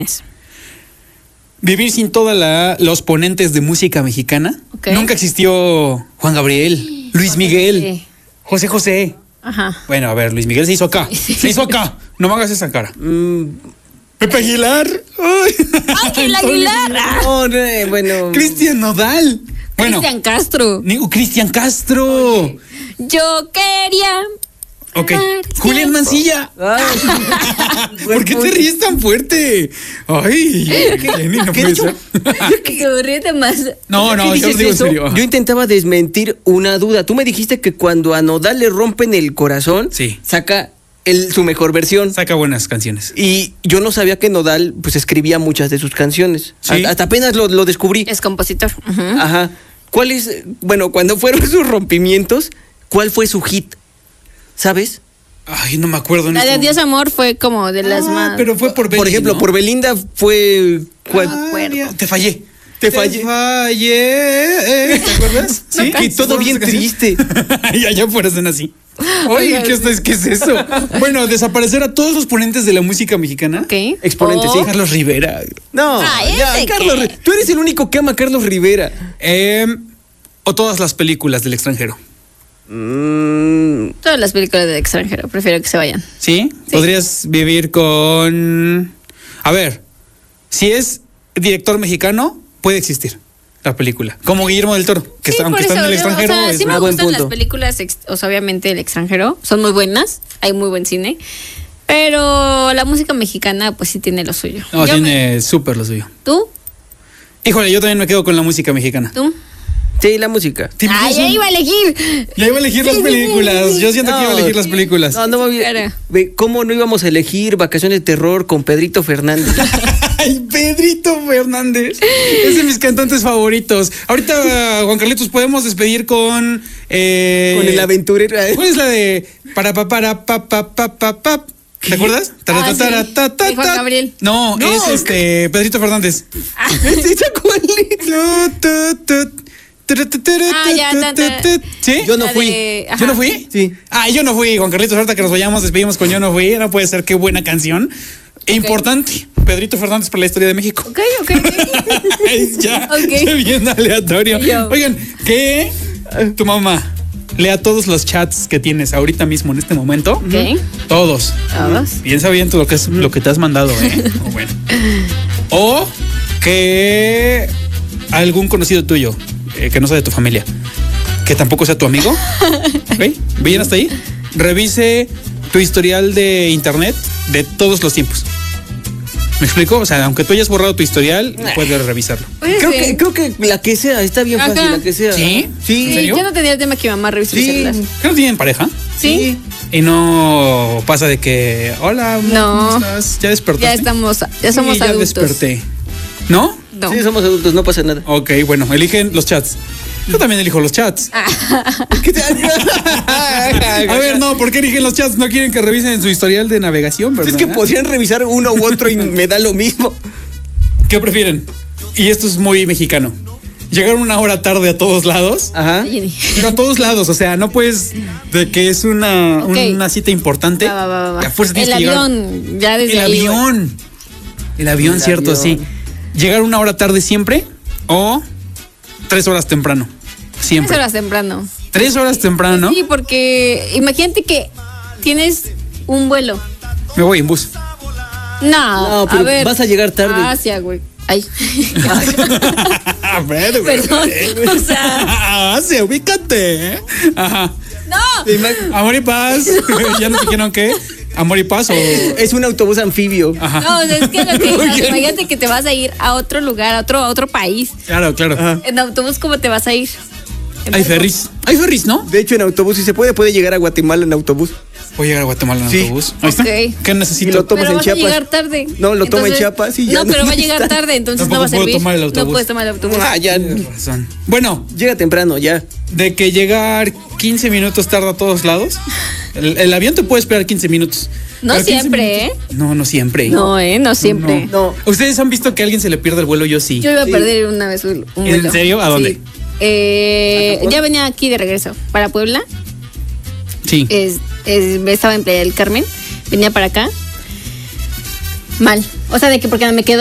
Vivir sin todos los ponentes de música mexicana. Okay. Nunca existió Juan Gabriel, Luis Miguel, José José. Ajá. Bueno, a ver, Luis Miguel se hizo acá. Se hizo acá. No me hagas esa cara. Pepe Aguilar. Ángel Aguilar. No, bueno. Cristian Nodal. Bueno, Cristian Castro. Cristian Castro. Okay. Yo quería. Ok. Julián Mancilla. ¿Por qué te ríes tan fuerte? Ay, Jenny, no puede ser. Que ríete más. No, yo lo digo en serio. Ajá. Yo intentaba desmentir una duda. Tú me dijiste que cuando a Nodal le rompen el corazón, sí, saca su mejor versión. Saca buenas canciones. Y yo no sabía que Nodal pues escribía muchas de sus canciones. ¿Sí? Hasta apenas lo descubrí. Es compositor. Ajá. ¿Cuál es, cuando fueron sus rompimientos, cuál fue su hit? ¿Sabes? Ay, no me acuerdo. La de Adiós Amor fue como de las más. Pero fue por Belinda. Por ejemplo, ¿no? Por Belinda fue. Te fallé. Te fallé. ¿Te acuerdas? Sí, y todo bien triste. ya fueras en así. Oye, ¿qué es eso? Bueno, desaparecer a todos los ponentes de la música mexicana. Ok. Exponentes, sí. Carlos Rivera. No, Carlos. Tú eres el único que ama a Carlos Rivera. O todas las películas del extranjero. Todas las películas del extranjero, prefiero que se vayan. ¿Sí? Podrías vivir con... A ver, si es director mexicano, puede existir la película. Como Guillermo del Toro, que sí, aunque está en el extranjero. O sea, sí me gustan las películas, obviamente del extranjero, son muy buenas, hay muy buen cine, pero la música mexicana pues sí tiene lo suyo. No, tiene súper lo suyo. ¿Tú? Híjole, yo también me quedo con la música mexicana. ¿Tú? Sí, la música. Ya iba a elegir. Ya iba a elegir las películas. Yo siento que iba a elegir las películas. No, ¿cómo no íbamos a elegir Vacaciones de Terror con Pedrito Fernández? Ay, Pedrito Fernández. Es de mis cantantes favoritos. Ahorita, Juan Carlitos, podemos despedir con... con El Aventurero. ¿Cuál es la de... ¿Te acuerdas? Sí. Juan Gabriel. No, es Pedrito Fernández. ¿Cuál es? ¿Sí? Yo no fui. ¿Yo no fui? Sí. Yo no fui, Juan Carlitos. Ahorita que nos vayamos, despedimos con Yo no fui. No puede ser, qué buena canción. Okay. Importante. Pedrito Fernández para la historia de México. Ok. Ya, bien aleatorio. Oigan, que tu mamá lea todos los chats que tienes ahorita mismo en este momento. Ok. Todos. Piensa bien lo que te has mandado, Bueno. O que algún conocido tuyo, que no sea de tu familia, que tampoco sea tu amigo, ¿ok? ¿Bien hasta ahí? Revise tu historial de internet de todos los tiempos. ¿Me explico? O sea, aunque tú hayas borrado tu historial, puedes revisarlo. Creo que la que sea, está bien fácil, la que sea. ¿Sí? Sí. ¿En serio? Yo no tenía el tema que mi mamá revise mi celular. ¿Que no tienen pareja? Sí. Y no pasa de que, hola, ¿cómo estás? ¿Ya despertaste? Ya somos ya adultos. Desperté. ¿No? No. Sí, somos adultos, no pasa nada. Ok, bueno, eligen los chats. Yo también elijo los chats. A ver, no, ¿por qué eligen los chats? ¿No quieren que revisen su historial de navegación, verdad? Es que podrían revisar uno u otro y me da lo mismo. ¿Qué prefieren? Y esto es muy mexicano. Llegar una hora tarde a todos lados. Ajá. Pero a todos lados, o sea, no puedes de que es una cita importante. Va. A fuerza tienes el que avión, llegar. ya desde ahí. El avión, cierto, sí. Llegar una hora tarde siempre o 3 horas temprano. Siempre. 3 horas temprano. 3 horas temprano. Sí, porque imagínate que tienes un vuelo. Me voy en bus. No, pero a ver. vas a llegar tarde. Asia, güey. Ay. Perdón. O sea. Asia, ubícate. Ajá. No. Amor y paz. ¿Ya nos dijeron qué? ¿Amor y paz o...? Es un autobús anfibio. Ajá. No, es que imagínate que te vas a ir a otro lugar, a otro país. Claro. Ajá. En autobús, ¿cómo te vas a ir? Hay ferries, ¿no? De hecho, en autobús, si se puede llegar a Guatemala en autobús. Voy a llegar a Guatemala en autobús. Ahí está. ¿Qué necesito? Y lo tomas pero en vas Chiapas. a llegar tarde. No, lo toma en Chiapas y ya. No, pero va a llegar tarde, entonces no va a servir. Tomar el autobús. No puedes tomar el autobús. Ya. Tienes razón. Bueno, Llega temprano, ya. de que llegar 15 minutos tarda a todos lados. El avión te puede esperar 15 minutos. No Pero 15 siempre, minutos, no siempre. No siempre. No. ¿Ustedes han visto que a alguien se le pierde el vuelo? Yo sí. Yo iba a perder una vez un vuelo. ¿En serio? ¿A dónde? Sí. Ya venía aquí de regreso para Puebla. Sí. Estaba en Playa del Carmen. Venía para acá. Mal. O sea, de que porque me quedo